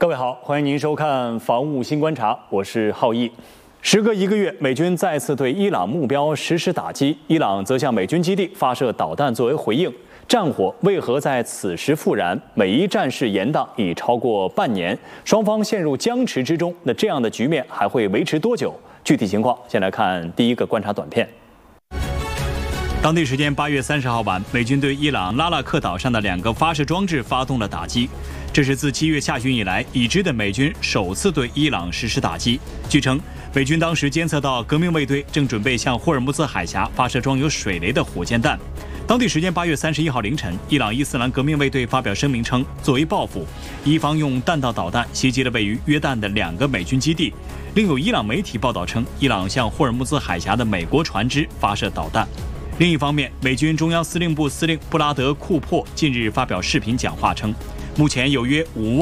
位好，欢迎您收看《防务新观察》，我是浩毅。时隔1个月，美军再次对伊朗目标实施打击，伊朗则向美军基地发射导弹作为回应。战火为何在此时复燃？美伊战事延宕已超过半年，双方陷入僵持之中。那这样的局面还会维持多久？具体情况，先来看第一个观察短片。当地时间8月30号晚，美军对伊朗拉纳克岛上的2个发射装置发动了打击。这是自7月下旬以来已知的美军首次对伊朗实施打击。据称，美军当时监测到革命卫队正准备向霍尔木兹海峡发射装有水雷的火箭弹。当地时间8月31号凌晨，伊朗伊斯兰革命卫队发表声明称，作为报复，伊方用弹道导弹袭击了位于约旦的2个美军基地。另有伊朗媒体报道称，伊朗向霍尔木兹海峡的美国船只发射导弹。另一方面，美军中央司令部司令布拉德·库珀近日发表视频讲话称，目前有约5万